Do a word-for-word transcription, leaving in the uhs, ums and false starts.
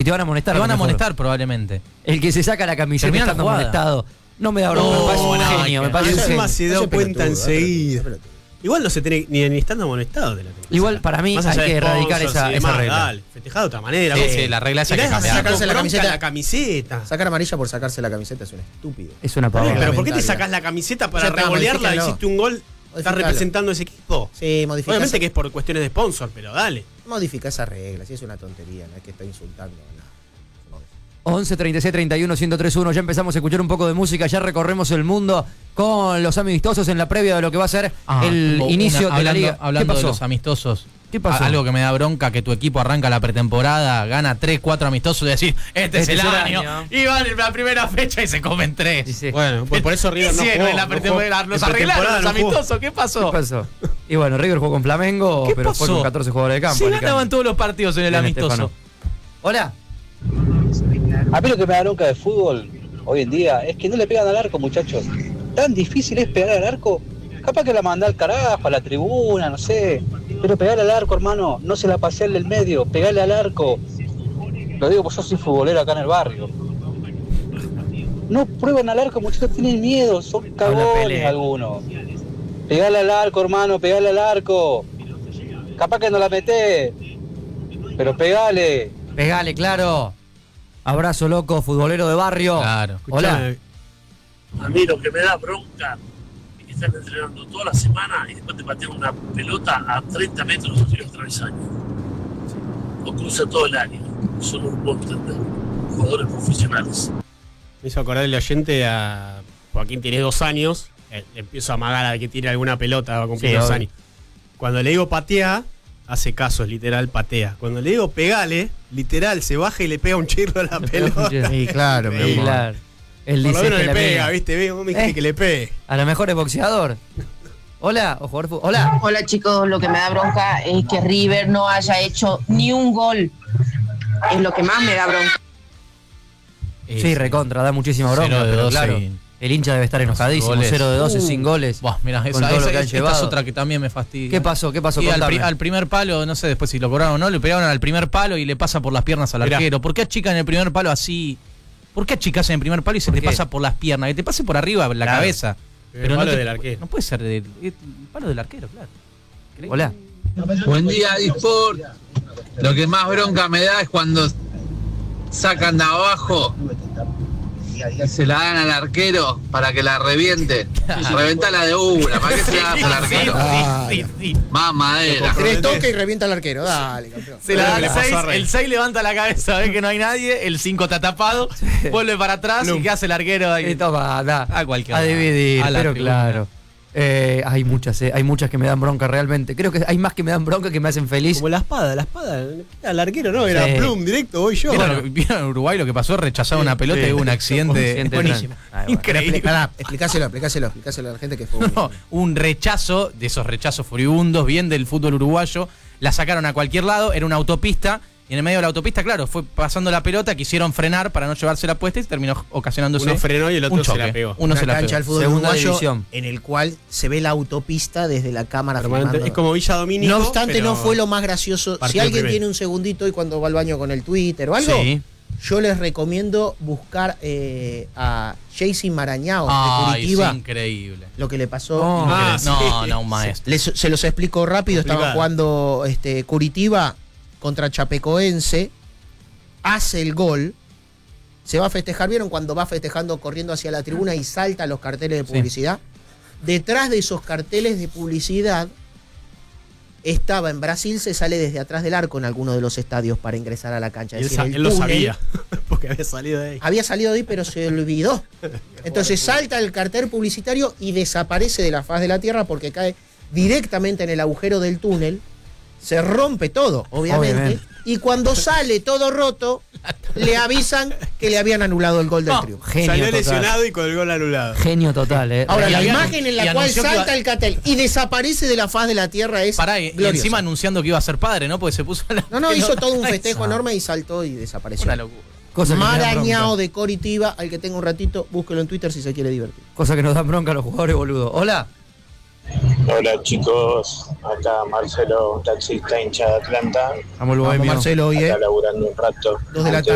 te van a amonestar. Te van a mejor. amonestar probablemente. El que se saca la camiseta Termina la estando jugada. amonestado. No me da bronca, No, me parece un no, genio, me no, parece un Encima genio. se dio cuenta enseguida. Igual no se tiene ni, ni estando amonestado de la tenés. Igual para mí Más hay allá de que erradicar sponsors esa, y esa demás, regla. Dale, festejá de otra manera. Sí, vos. sí, la regla esa hay que Tirás cambiar. así Sacarse la con bronca camiseta. la camiseta. Sacar amarilla por sacarse la camiseta es un estúpido. Es una pavada. Pero ¿por qué te Reglamentaria. sacás la camiseta para Ya está, revolearla? modifícalo. Hiciste un gol, estás Modificalo. representando a ese equipo. Sí, modifica. Obviamente que es por cuestiones de sponsor, pero dale. Modifica esa regla, si es una tontería, no es que está insultando a nada. once, treinta y seis, treinta y uno, ciento tres punto uno. Ya empezamos a escuchar un poco de música, ya recorremos el mundo con los amistosos en la previa de lo que va a ser Ah, el una- inicio de la hablando, liga. Hablando ¿Qué de pasó? los amistosos. ¿Qué pasó? A- Algo que me da bronca, que tu equipo arranca la pretemporada, gana tres, cuatro amistosos y decís, este, es el año. Y van en la primera fecha y se comen tres. Sí, sí. Bueno, pues por eso River no Hicieron jugó. en la no pretemporada, jugó. los En arreglaron pretemporada los no jugó. amistosos, ¿qué pasó? ¿Qué pasó? Y bueno, River jugó con Flamengo, ¿Qué pero pasó? fue con catorce jugadores de campo. Se Alicante. ganaban todos los partidos en el Bien, amistoso. Estefano. Hola. A mí lo que me da bronca de fútbol hoy en día es que no le pegan al arco, muchachos. Tan difícil es pegar al arco. Capaz que la manda al carajo, a la tribuna, no sé. Pero pegarle al arco, hermano, no se la pasearle del medio, pegarle al arco. Lo digo, pues yo soy futbolero acá en el barrio. No prueban al arco, muchachos, tienen miedo, son cagones pelea. algunos. Pegarle al arco, hermano, pegarle al arco. Capaz que no la metés, pero pegale. Pegale, claro. Abrazo, loco, futbolero de barrio. Claro. Hola. A mí lo que me da bronca es que están entrenando toda la semana y después te patean una pelota a treinta metros hacia el travesaño. O cruza todo el área. Eso no lo puedo entender. Jugadores profesionales. Me hizo acordar el oyente a Joaquín, tiene dos años. eh, Le empiezo a amagar a que tire alguna pelota, va a cumplir Sí, dos obvio. años. Cuando le digo patea, hace caso, es literal, patea. Cuando le digo pegale, literal, se baja y le pega un chirro a la pelota. Y claro, mi Sí, amor. claro. Él Por lo dice menos que le la pega, pega. ¿viste? Ve, vos me dijiste Eh. que le pegue. A lo mejor es boxeador. Hola, o jugador de fútbol. Hola. Hola chicos, lo que me da bronca es que River no haya hecho ni un gol. Es lo que más me da bronca. Sí, recontra, da muchísima bronca, Cero de pero doce claro, y- el hincha debe estar enojadísimo. goles. cero de doce Uh. sin goles. Buah, mirá, con esa, todo esa- lo que han esta llevado. es otra que también me fastidia. ¿Qué pasó? ¿Qué pasó? Y al, pri- Contame. al primer palo, no sé después si lo cobraron o no, le pegaron al primer palo y le pasa por las piernas al Mirá. arquero. ¿Por qué achican el primer palo así? ¿Por qué achicas en el primer palo y se ¿Por te qué? pasa por las piernas? Que te pase por arriba, la Claro. cabeza. El palo no, te- del arquero. no puede ser del el palo del arquero, claro. Hola. Buen día, Disport. Lo que más bronca me da es cuando sacan de abajo y se la dan al arquero para que la reviente. Reventala de una, ¿para qué se la das al arquero? Sí, sí, sí. Más madera. Tres toques y revienta al arquero, dale, campeón. Se la da Le al pasó seis, a Rey. el seis levanta la cabeza, ve que no hay nadie, el cinco está tapado, vuelve para atrás Plum. y ¿qué hace el arquero ahí? Y toma, da. A cualquier A lado. dividir, A la pero tribuna. claro. Eh, hay muchas, eh, hay muchas que me dan bronca realmente. Creo que hay más que me dan bronca que me hacen feliz. Como la espada, la espada. Al arquero no, era Sí. plum, directo, voy yo. ¿Vieron, vieron en Uruguay lo que pasó? Rechazaron una pelota y hubo un accidente. Accidente buenísimo. tran- Ay, bueno. Increíble. Pará, explícaselo, explícaselo, explícaselo a la gente que fue. No, un rechazo, de esos rechazos furibundos, bien del fútbol uruguayo. La sacaron a cualquier lado, era una autopista. Y en el medio de la autopista, claro, fue pasando la pelota, quisieron frenar para no llevarse la puesta y terminó ocasionándose. Uno frenó y el otro un se choque. la pegó. Uno Una se la cancha pegó. del fútbol Segunda uruguayo división. en el cual se ve la autopista desde la cámara Permanente- filmando. Es como Villa Domínico. No obstante, pero no fue lo más gracioso. Si partido alguien primero. tiene un segundito y cuando va al baño con el Twitter o algo, Sí. yo les recomiendo buscar eh, a Jaycee Marañao de Ay, Curitiba, es increíble. lo que le pasó. Oh. Increíble. Ah, no, sí. no, un maestro. Les- se los explico rápido. Complicado. Estaban jugando este, Curitiba contra Chapecoense. Hace el gol. Se va a festejar. ¿Vieron cuando va festejando corriendo hacia la tribuna y salta los carteles de Sí. publicidad? Detrás de esos carteles de publicidad estaba en Brasil, se sale desde atrás del arco en alguno de los estadios para ingresar a la cancha. Y Es él, decir, sa- el él lo túnel sabía, porque había salido de ahí. había salido de ahí, pero se olvidó. Entonces salta el cartel publicitario y desaparece de la faz de la tierra porque cae directamente en el agujero del túnel. Se rompe todo, obviamente. Obviamente. Y cuando sale todo roto, le avisan que le habían anulado el gol del No. triunfo. Genio Salió total. lesionado y con el gol anulado. Genio total, eh. Ahora, Y la había- imagen en y la cual anunció que salta iba- el cartel y desaparece de la faz de la tierra es Pará, y, y gloriosa. encima anunciando que iba a ser padre, ¿no? Porque se puso la No, no, hizo pelota. todo un festejo Ay, enorme y saltó y desapareció. Una locura. Cosa que me da Marañao bronca. de Coritiba, al que tenga un ratito, búsquelo en Twitter si se quiere divertir. Cosa que nos dan bronca a los jugadores boludos. Hola. Hola chicos, acá Marcelo, taxista hincha de Atlanta, Vamos, el Vamos, bohemio. Marcelo, hoy, acá ¿eh? laburando un rato. Dos de la antes